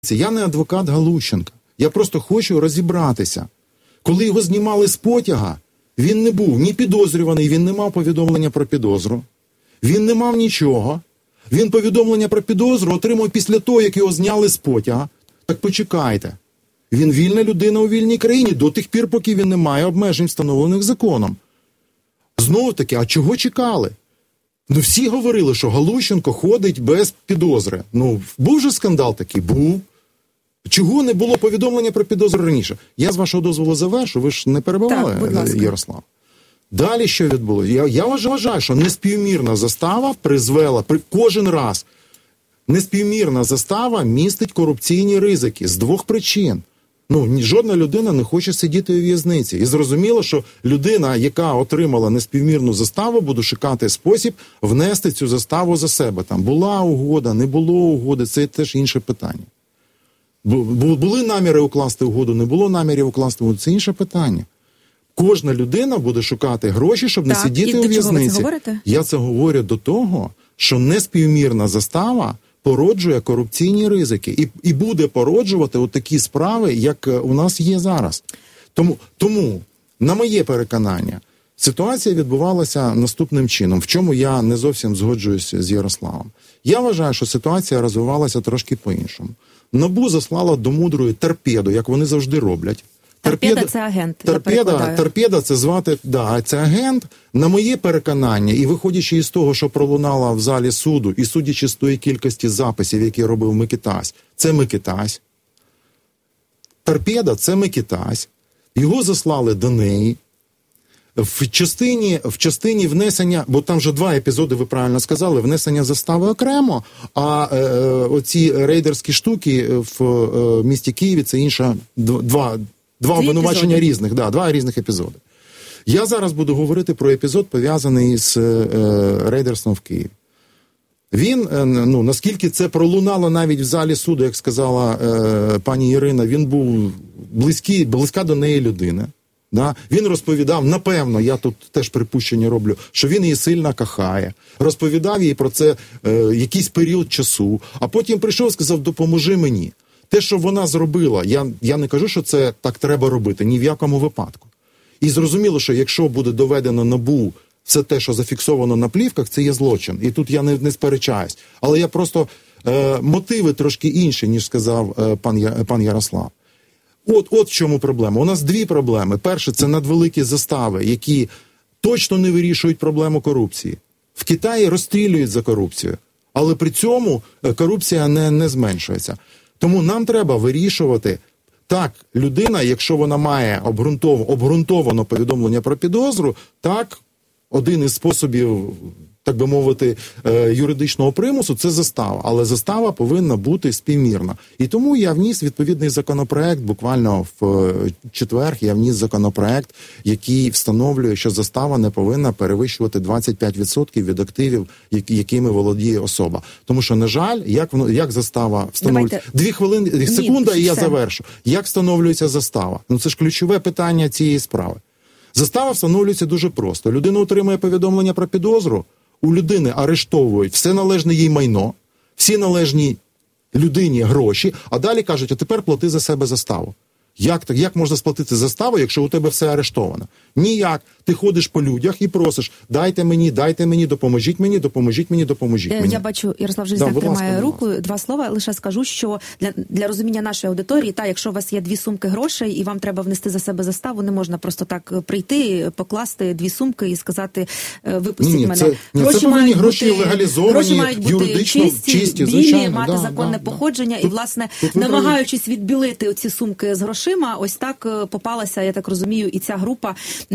Я не адвокат Галущенка. Я просто хочу розібратися. Коли його знімали з потяга, він не був ні підозрюваний, він не мав повідомлення про підозру. Він не мав нічого. Він повідомлення про підозру отримав після того, як його зняли з потяга. Так почекайте. Він вільна людина у вільній країні до тих пір, поки він не має обмежень, встановлених законом. Знову таки, а чого чекали? Всі говорили, що Галущенко ходить без підозри. Був же скандал такий? Був. Чого не було повідомлення про підозру раніше? Я з вашого дозволу завершу, ви ж не перебивали, Ярослав. Далі що відбулося? Я вважаю, що неспівмірна застава призвела, кожен раз, неспівмірна застава містить корупційні ризики з двох причин. Жодна людина не хоче сидіти у в'язниці. І зрозуміло, що людина, яка отримала неспівмірну заставу, буде шукати спосіб внести цю заставу за себе. Там була угода, не було угоди, це теж інше питання. Були наміри укласти угоду, не було намірів укласти угоду, це інше питання. Кожна людина буде шукати гроші, щоб не сидіти у в'язниці. Я це говорю до того, що неспівмірна застава породжує корупційні ризики і буде породжувати такі справи, як у нас є зараз. Тому, на моє переконання, ситуація відбувалася наступним чином, в чому я не зовсім згоджуюся з Ярославом. Я вважаю, що ситуація розвивалася трошки по-іншому. НАБУ заслала до Мудрої торпеду, як вони завжди роблять. Торпеда – це агент. Торпеда – це звати, це агент. На моє переконання, і виходячи із того, що пролунало в залі суду, і судячи з тої кількості записів, які робив Микитась, це Микитась. Торпеда – це Микитась. Його заслали до неї. В частині внесення, бо там вже 2 епізоди, ви правильно сказали, внесення застави окремо, а оці рейдерські штуки в місті Києві – це інша, два обвинувачення різних, 2 різних епізоди. Я зараз буду говорити про епізод, пов'язаний з рейдерством в Києві. Він, наскільки це пролунало навіть в залі суду, як сказала пані Ірина, він був близька до неї людина. Да? Він розповідав, напевно, я тут теж припущення роблю, що він її сильно кохає. Розповідав їй про це якийсь період часу, а потім прийшов і сказав, допоможи мені. Те, що вона зробила, я не кажу, що це так треба робити, ні в якому випадку. І зрозуміло, що якщо буде доведено НАБУ все те, що зафіксовано на плівках, це є злочин. І тут я не сперечаюсь. Але я просто мотиви трошки інші, ніж сказав пан Ярослав. От в чому проблема. У нас 2 проблеми. Перше, це надвеликі застави, які точно не вирішують проблему корупції. В Китаї розстрілюють за корупцію, але при цьому корупція не зменшується. Тому нам треба вирішувати, так, людина, якщо вона має обґрунтовано повідомлення про підозру, так, один із способів, так би мовити, юридичного примусу – це застава. Але застава повинна бути співмірна. І тому я вніс відповідний законопроект, буквально в четвер я вніс законопроект, який встановлює, що застава не повинна перевищувати 25% від активів, якими володіє особа. Тому що, на жаль, як застава встановлюється? 2 хвилини, секунда, і я завершу. Як встановлюється застава? Це ж ключове питання цієї справи. Застава встановлюється дуже просто. Людина отримує повідомлення про підозру, у людини арештовують все належне їй майно, всі належні людині гроші, а далі кажуть, а тепер плати за себе заставу. Як можна сплатити заставу, якщо у тебе все арештовано? Ніяк. Ти ходиш по людях і просиш, дайте мені, допоможіть мені. Я бачу, Ярослав Железняк тримає руку. 2 слова. Лише скажу, що для розуміння нашої аудиторії, якщо у вас є 2 сумки грошей і вам треба внести за себе заставу, не можна просто так прийти, покласти 2 сумки і сказати, випустіть мене. Це повинні гроші легалізовані, юридично чисті, білі, мати законне походження. І, власне, намагаючись відбілити оці сумки з грошима, ось так попалася, я так розумію, і ця група,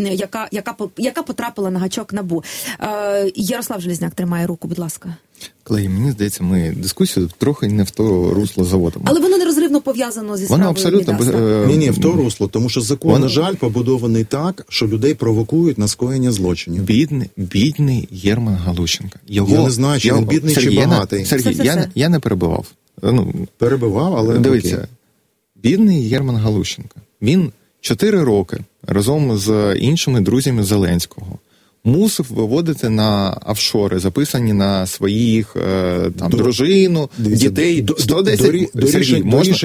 яка потрапила на гачок НАБУ. Ярослав Железняк тримає руку, будь ласка. Колеги, мені здається, ми дискусію трохи не в то русло заводимо. Але воно нерозривно пов'язано зі справою абсолютно Ні, в то русло, тому що закон, на жаль, побудований так, що людей провокують на скоєння злочинів. Бідний Єрман Галущенко. Я не знаю, чи він бідний, чи багатий. Сергій, я не перебивав. Перебивав, але дивіться, окей. Бідний Єрман Галущенко. Він 4 роки разом з іншими друзями Зеленського мусив виводити на офшори, записані на своїх дружину, дітей. 110, Сергій, можна?